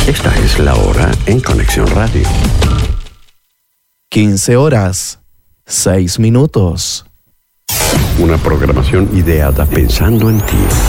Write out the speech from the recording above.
Esta es la hora en Conexión Radio. 15 horas, 6 minutos. Una programación ideada pensando en ti.